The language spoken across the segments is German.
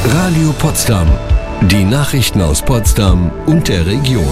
Radio Potsdam. Die Nachrichten aus Potsdam und der Region.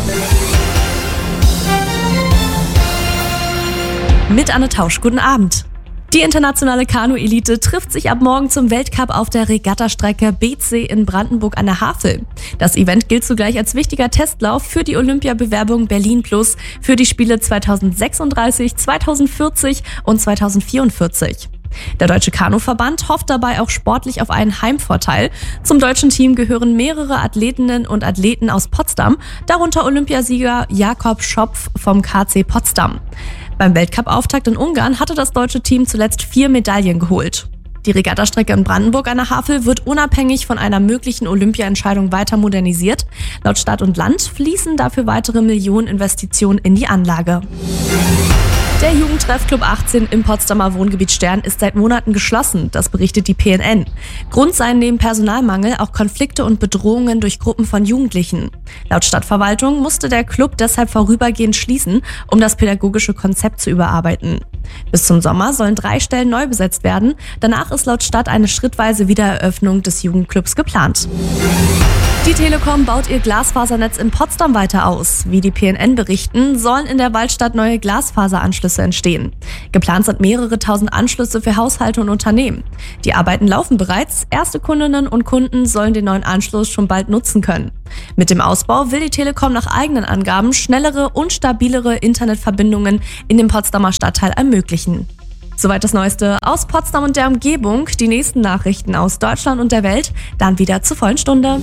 Mit Anne Tausch, guten Abend. Die internationale Kanu-Elite trifft sich ab morgen zum Weltcup auf der Regattastrecke BC in Brandenburg an der Havel. Das Event gilt zugleich als wichtiger Testlauf für die Olympiabewerbung Berlin Plus für die Spiele 2036, 2040 und 2044. Der Deutsche Kanuverband hofft dabei auch sportlich auf einen Heimvorteil. Zum deutschen Team gehören mehrere Athletinnen und Athleten aus Potsdam, darunter Olympiasieger Jakob Schopf vom KC Potsdam. Beim Weltcup-Auftakt in Ungarn hatte das deutsche Team zuletzt 4 Medaillen geholt. Die Regattastrecke in Brandenburg an der Havel wird unabhängig von einer möglichen Olympiaentscheidung weiter modernisiert. Laut Stadt und Land fließen dafür weitere Millioneninvestitionen in die Anlage. Der Jugendtreff Club 18 im Potsdamer Wohngebiet Stern ist seit Monaten geschlossen, das berichtet die PNN. Grund seien neben Personalmangel auch Konflikte und Bedrohungen durch Gruppen von Jugendlichen. Laut Stadtverwaltung musste der Club deshalb vorübergehend schließen, um das pädagogische Konzept zu überarbeiten. Bis zum Sommer sollen 3 Stellen neu besetzt werden. Danach ist laut Stadt eine schrittweise Wiedereröffnung des Jugendclubs geplant. Die Telekom baut ihr Glasfasernetz in Potsdam weiter aus. Wie die PNN berichten, sollen in der Waldstadt neue Glasfaseranschlüsse entstehen. Geplant sind mehrere tausend Anschlüsse für Haushalte und Unternehmen. Die Arbeiten laufen bereits. Erste Kundinnen und Kunden sollen den neuen Anschluss schon bald nutzen können. Mit dem Ausbau will die Telekom nach eigenen Angaben schnellere und stabilere Internetverbindungen in dem Potsdamer Stadtteil ermöglichen. Soweit das Neueste aus Potsdam und der Umgebung. Die nächsten Nachrichten aus Deutschland und der Welt dann wieder zur vollen Stunde.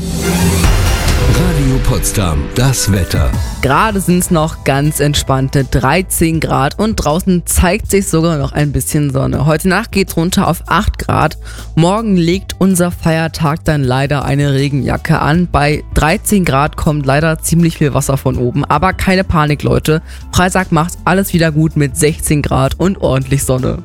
Radio Potsdam, das Wetter. Gerade sind es noch ganz entspannte 13 Grad und draußen zeigt sich sogar noch ein bisschen Sonne. Heute Nacht geht's runter auf 8 Grad. Morgen legt unser Feiertag dann leider eine Regenjacke an. Bei 13 Grad kommt leider ziemlich viel Wasser von oben. Aber keine Panik, Leute. Freitag macht alles wieder gut mit 16 Grad und ordentlich Sonne.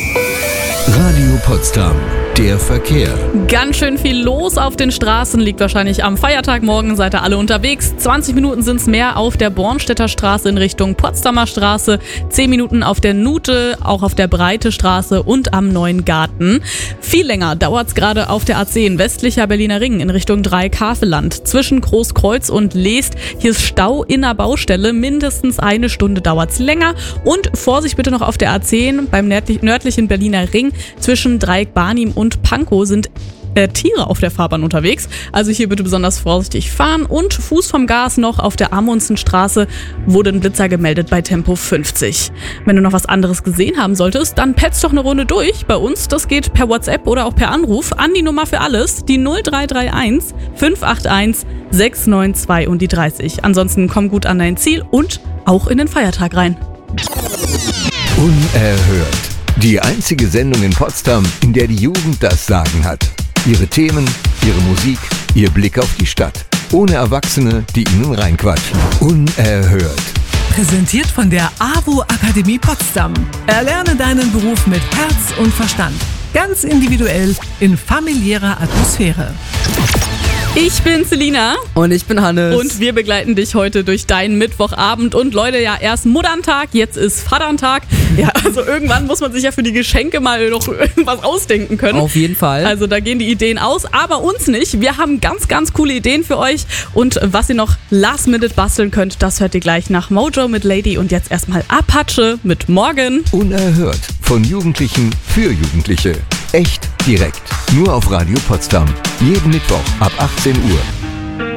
Radio Potsdam, der Verkehr. Ganz schön viel los auf den Straßen, liegt wahrscheinlich am Feiertag. Morgen seid ihr alle unterwegs. 20 Minuten sind es mehr auf der Bornstedter Straße in Richtung Potsdamer Straße, 10 Minuten auf der Nute, auch auf der Breite Straße und am Neuen Garten. Viel länger dauert es gerade auf der A10 westlicher Berliner Ring in Richtung Dreieck-Havelland. Zwischen Großkreuz und Leest, hier ist Stau in der Baustelle, mindestens 1 Stunde dauert es länger. Und Vorsicht bitte noch auf der A10 beim nördlichen Berliner Ring. Zwischen Dreieck-Barnim und Pankow sind Tiere auf der Fahrbahn unterwegs. Also hier bitte besonders vorsichtig fahren. Und Fuß vom Gas noch auf der Amundsenstraße wurde ein Blitzer gemeldet bei Tempo 50. Wenn du noch was anderes gesehen haben solltest, dann petz doch eine Runde durch bei uns. Das geht per WhatsApp oder auch per Anruf an die Nummer für alles, die 0331 581 692 und die 30. Ansonsten komm gut an dein Ziel und auch in den Feiertag rein. Unerhört. Die einzige Sendung in Potsdam, in der die Jugend das Sagen hat. Ihre Themen, ihre Musik, ihr Blick auf die Stadt. Ohne Erwachsene, die ihnen reinquatschen. Unerhört. Präsentiert von der AWO Akademie Potsdam. Erlerne deinen Beruf mit Herz und Verstand. Ganz individuell in familiärer Atmosphäre. Ich bin Selina. Und ich bin Hannes. Und wir begleiten dich heute durch deinen Mittwochabend. Und Leute, ja, erst Mutterntag, jetzt ist Vaterntag. Ja, also irgendwann muss man sich ja für die Geschenke mal noch irgendwas ausdenken können. Auf jeden Fall. Also da gehen die Ideen aus, aber uns nicht. Wir haben ganz, ganz coole Ideen für euch. Und was ihr noch last minute basteln könnt, das hört ihr gleich nach Mojo mit Lady. Und jetzt erstmal Apache mit Morgen. Unerhört. Von Jugendlichen für Jugendliche. Echt direkt. Nur auf Radio Potsdam. Jeden Mittwoch ab 18 Uhr.